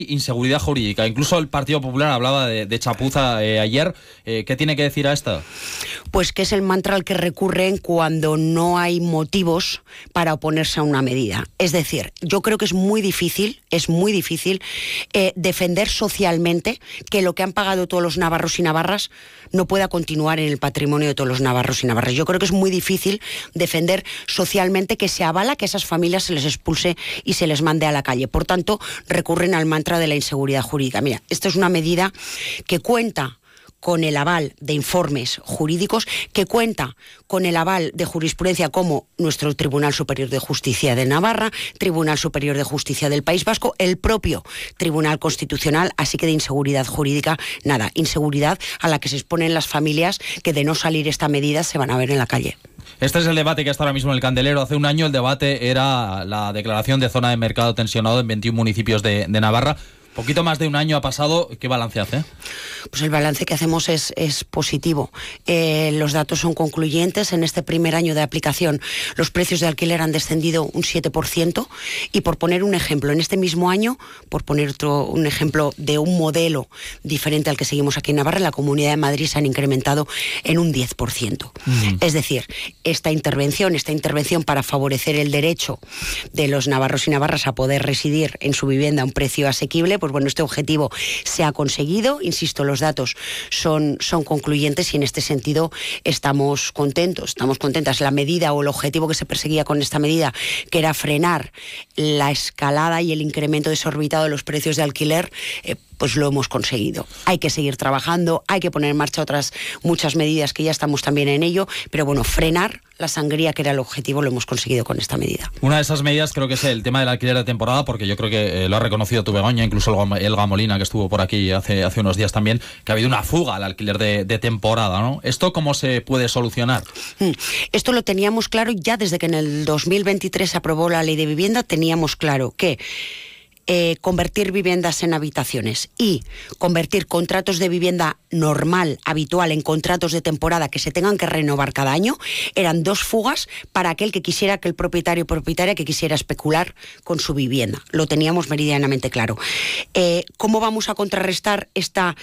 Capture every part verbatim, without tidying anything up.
inseguridad jurídica. Incluso el Partido Popular hablaba de, de chapuza eh, ayer. Eh, ¿Qué tiene que decir a esto? Pues que es el mantra al que recurren cuando no hay motivos para oponerse a una medida. Es decir, yo creo que es muy difícil, es muy difícil eh, defender socialmente que lo que han pagado todos los navarros y navarras no pueda continuar en el patrimonio de todos los navarros y navarras. Yo creo que es muy difícil defender socialmente que se avala que a esas familias se les expulse y se les mande a la calle. Por tanto, recurren al mantra de la inseguridad jurídica. Mira, esto es una medida que cuenta con el aval de informes jurídicos, que cuenta con el aval de jurisprudencia como nuestro Tribunal Superior de Justicia de Navarra, Tribunal Superior de Justicia del País Vasco, el propio Tribunal Constitucional, así que de inseguridad jurídica, nada, inseguridad a la que se exponen las familias que de no salir esta medida se van a ver en la calle. Este es el debate que está ahora mismo en el candelero. Hace un año el debate era la declaración de zona de mercado tensionado en veintiún municipios de, de Navarra. Poquito más de un año ha pasado. ¿Qué balance hace? Pues el balance que hacemos es, es positivo. Eh, los datos son concluyentes. En este primer año de aplicación, los precios de alquiler han descendido un siete por ciento. Y por poner un ejemplo, en este mismo año, por poner otro, un ejemplo de un modelo diferente al que seguimos aquí en Navarra, en la Comunidad de Madrid se han incrementado en un diez por ciento. Mm. Es decir, esta intervención, esta intervención para favorecer el derecho de los navarros y navarras a poder residir en su vivienda a un precio asequible, pues bueno, este objetivo se ha conseguido. Insisto, los datos son, son concluyentes y en este sentido estamos contentos, estamos contentas. La medida o el objetivo que se perseguía con esta medida, que era frenar la escalada y el incremento desorbitado de los precios de alquiler, eh, pues lo hemos conseguido. Hay que seguir trabajando, hay que poner en marcha otras muchas medidas que ya estamos también en ello, pero bueno, frenar la sangría, que era el objetivo, lo hemos conseguido con esta medida. Una de esas medidas creo que es el tema del alquiler de temporada, porque yo creo que eh, lo ha reconocido tu Begoña, incluso el, el Gamolina, que estuvo por aquí hace, hace unos días también, que ha habido una fuga al alquiler de, de temporada, ¿no? ¿Esto cómo se puede solucionar? Mm. Esto lo teníamos claro ya desde que en el dos mil veintitrés se aprobó la Ley de Vivienda. Teníamos claro que Eh, convertir viviendas en habitaciones y convertir contratos de vivienda normal, habitual, en contratos de temporada que se tengan que renovar cada año, eran dos fugas para aquel que quisiera, que el propietario o propietaria que quisiera especular con su vivienda. Lo teníamos meridianamente claro. Eh, ¿Cómo vamos a contrarrestar esta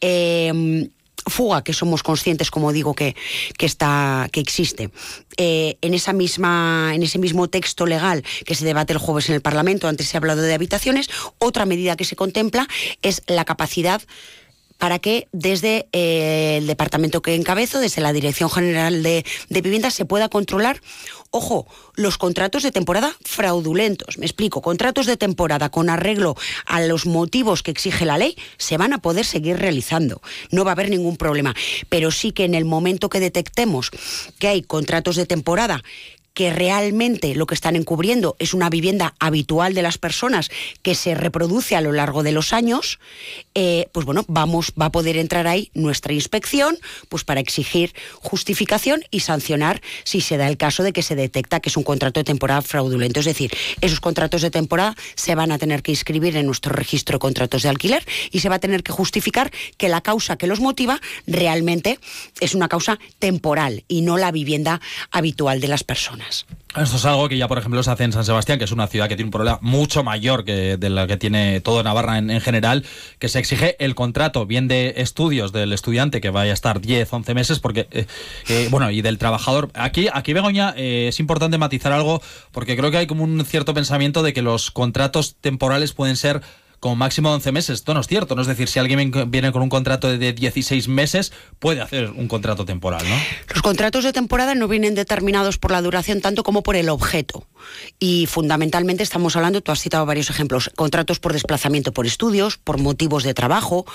Eh, fuga, que somos conscientes, como digo, que, que, está, que existe? Eh, en, esa misma, en ese mismo texto legal que se debate el jueves en el Parlamento, antes se ha hablado de habitaciones, otra medida que se contempla es la capacidad para que desde eh, el departamento que encabezo, desde la Dirección General de, de Vivienda, se pueda controlar, ojo, los contratos de temporada fraudulentos. Me explico, contratos de temporada con arreglo a los motivos que exige la ley se van a poder seguir realizando. No va a haber ningún problema. Pero sí que en el momento que detectemos que hay contratos de temporada que realmente lo que están encubriendo es una vivienda habitual de las personas que se reproduce a lo largo de los años, eh, pues bueno, vamos, va a poder entrar ahí nuestra inspección, pues para exigir justificación y sancionar si se da el caso de que se detecta que es un contrato de temporada fraudulento. Es decir, esos contratos de temporada se van a tener que inscribir en nuestro registro de contratos de alquiler y se va a tener que justificar que la causa que los motiva realmente es una causa temporal y no la vivienda habitual de las personas. Esto es algo que ya, por ejemplo, se hace en San Sebastián, que es una ciudad que tiene un problema mucho mayor que de la que tiene todo Navarra en, en general, que se exige el contrato, bien de estudios del estudiante, que vaya a estar diez, once meses, porque eh, eh, bueno, y del trabajador. Aquí, aquí Begoña, eh, es importante matizar algo, porque creo que hay como un cierto pensamiento de que los contratos temporales pueden ser como máximo once meses. Esto no es cierto, ¿no? Es decir, si alguien viene con un contrato de dieciséis meses, puede hacer un contrato temporal, ¿no? Los contratos de temporada no vienen determinados por la duración tanto como por el objeto. Y fundamentalmente estamos hablando, tú has citado varios ejemplos, contratos por desplazamiento por estudios, por motivos de trabajo,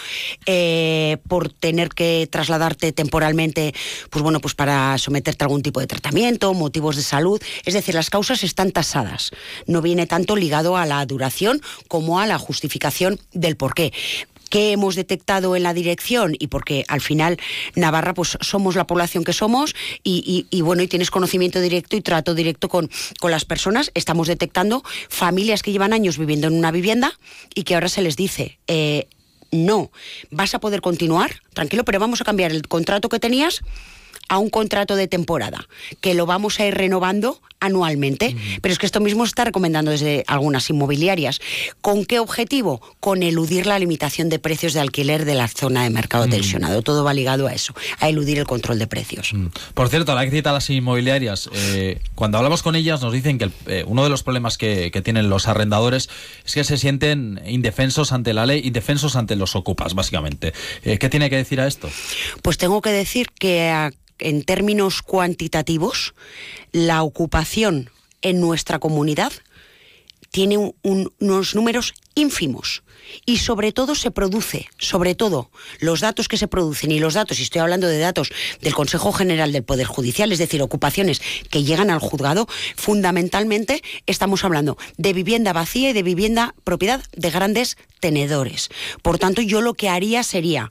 eh, por tener que trasladarte temporalmente, pues bueno, pues para someterte a algún tipo de tratamiento, motivos de salud. Es decir, las causas están tasadas. No viene tanto ligado a la duración como a la justificación del porqué. ¿Qué hemos detectado en la dirección? Y porque al final Navarra, pues somos la población que somos y, y, y bueno, y tienes conocimiento directo y trato directo con, con las personas. Estamos detectando familias que llevan años viviendo en una vivienda y que ahora se les dice, eh, no, vas a poder continuar, tranquilo, pero vamos a cambiar el contrato que tenías a un contrato de temporada, que lo vamos a ir renovando anualmente, mm. pero es que esto mismo se está recomendando desde algunas inmobiliarias. ¿Con qué objetivo? Con eludir la limitación de precios de alquiler de la zona de mercado mm. tensionado. Todo va ligado a eso, a eludir el control de precios. Mm. Por cierto, la que cita a las inmobiliarias, eh, cuando hablamos con ellas nos dicen que el, eh, uno de los problemas que, que tienen los arrendadores es que se sienten indefensos ante la ley, indefensos ante los ocupas, básicamente. Eh, ¿Qué tiene que decir a esto? Pues tengo que decir que a en términos cuantitativos, la ocupación en nuestra comunidad tiene un, un, unos números ínfimos y sobre todo se produce, sobre todo los datos que se producen y los datos, y estoy hablando de datos del Consejo General del Poder Judicial, es decir, ocupaciones que llegan al juzgado, fundamentalmente estamos hablando de vivienda vacía y de vivienda propiedad de grandes tenedores. Por tanto, yo lo que haría sería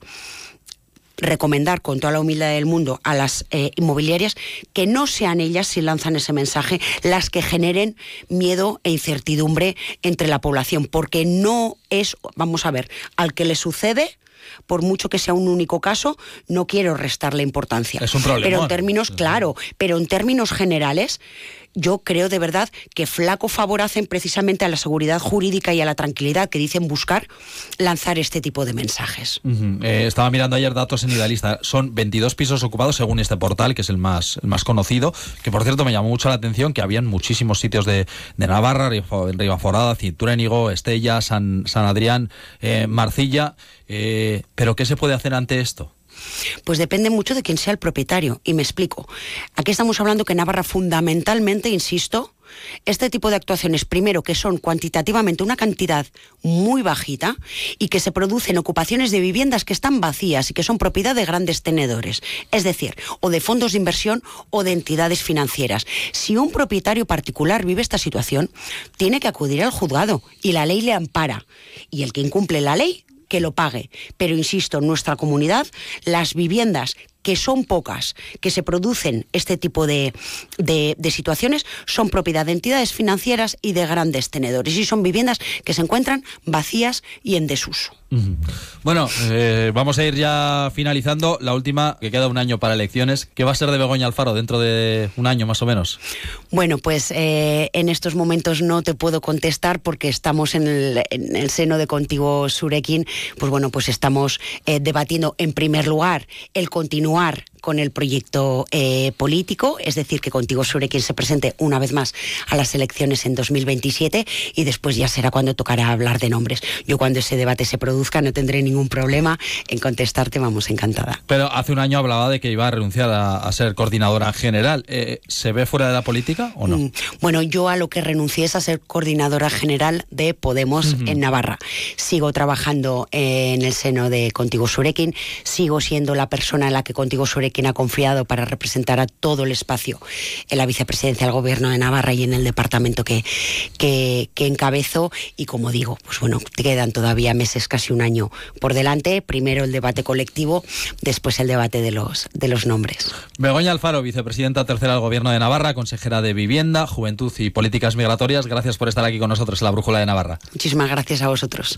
recomendar con toda la humildad del mundo a las eh, inmobiliarias que no sean ellas, si lanzan ese mensaje, las que generen miedo e incertidumbre entre la población, porque no es, vamos a ver, al que le sucede, por mucho que sea un único caso, no quiero restarle importancia. Es un problema. Pero en términos, claro, pero en términos generales, yo creo de verdad que flaco favor hacen precisamente a la seguridad jurídica y a la tranquilidad que dicen buscar lanzar este tipo de mensajes. Uh-huh. Eh, estaba mirando ayer datos en Idealista. Son veintidós pisos ocupados según este portal, que es el más, el más conocido, que por cierto me llamó mucho la atención que habían muchísimos sitios de, de Navarra, Ribaforada, Cintruénigo, Estella, San, San Adrián, eh, Marcilla. Eh, ¿Pero qué se puede hacer ante esto? Pues depende mucho de quién sea el propietario, y me explico. Aquí estamos hablando que Navarra fundamentalmente, insisto, este tipo de actuaciones, primero, que son cuantitativamente una cantidad muy bajita y que se producen ocupaciones de viviendas que están vacías y que son propiedad de grandes tenedores, es decir, o de fondos de inversión o de entidades financieras. Si un propietario particular vive esta situación, tiene que acudir al juzgado y la ley le ampara. Y el que incumple la ley, que lo pague. Pero insisto, en nuestra comunidad, las viviendas, que son pocas, que se producen este tipo de, de, de situaciones, son propiedad de entidades financieras y de grandes tenedores. Y son viviendas que se encuentran vacías y en desuso. Uh-huh. Bueno, eh, vamos a ir ya finalizando. La última, que queda un año para elecciones. ¿Qué va a ser de Begoña Alfaro dentro de un año más o menos? Bueno, pues eh, en estos momentos no te puedo contestar porque estamos en el, en el seno de Contigo Surekin. Pues bueno, pues estamos eh, debatiendo en primer lugar el continuar con el proyecto eh, político, es decir, que Contigo Surekin se presente una vez más a las elecciones en dos mil veintisiete y después ya será cuando tocará hablar de nombres. Yo cuando ese debate se produzca no tendré ningún problema en contestarte, vamos, encantada. Pero hace un año hablaba de que iba a renunciar a, a ser coordinadora general. Eh, ¿Se ve fuera de la política o no? Mm, bueno, yo a lo que renuncié es a ser coordinadora general de Podemos uh-huh. en Navarra. Sigo trabajando eh, en el seno de Contigo Surekin, sigo siendo la persona en la que Contigo Surekin quien ha confiado para representar a todo el espacio en la vicepresidencia del Gobierno de Navarra y en el departamento que, que, que encabezo. Y como digo, pues bueno, te quedan todavía meses, casi un año por delante. Primero el debate colectivo, después el debate de los, de los nombres. Begoña Alfaro, vicepresidenta tercera del Gobierno de Navarra, consejera de Vivienda, Juventud y Políticas Migratorias. Gracias por estar aquí con nosotros en La Brújula de Navarra. Muchísimas gracias a vosotros.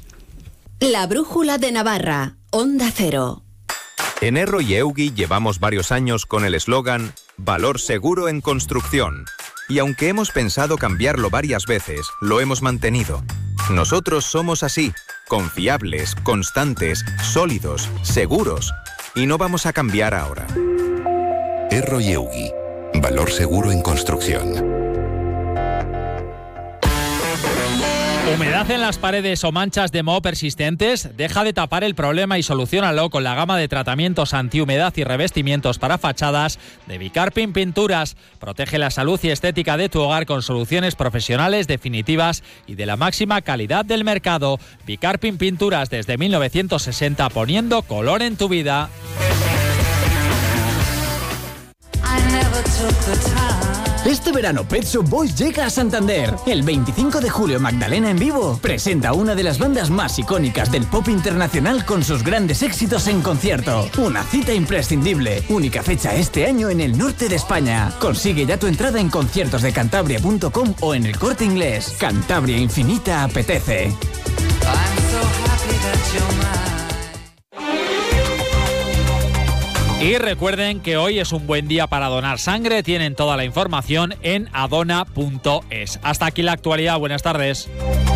La Brújula de Navarra, Onda Cero. En Erro y Eugui llevamos varios años con el eslogan Valor seguro en construcción. Y aunque hemos pensado cambiarlo varias veces, lo hemos mantenido. Nosotros somos así, confiables, constantes, sólidos, seguros. Y no vamos a cambiar ahora. Erro y Eugui. Valor seguro en construcción. ¿Humedad en las paredes o manchas de moho persistentes? Deja de tapar el problema y soluciónalo con la gama de tratamientos antihumedad y revestimientos para fachadas de Bicarpin Pinturas. Protege la salud y estética de tu hogar con soluciones profesionales, definitivas y de la máxima calidad del mercado. Bicarpin Pinturas desde mil novecientos sesenta, poniendo color en tu vida. Este verano Pet Shop Boys llega a Santander. El veinticinco de julio Magdalena en vivo presenta una de las bandas más icónicas del pop internacional con sus grandes éxitos en concierto. Una cita imprescindible. Única fecha este año en el norte de España. Consigue ya tu entrada en conciertos de cantabria punto com o en El Corte Inglés. Cantabria Infinita apetece. Y recuerden que hoy es un buen día para donar sangre. Tienen toda la información en adona punto es. Hasta aquí la actualidad. Buenas tardes.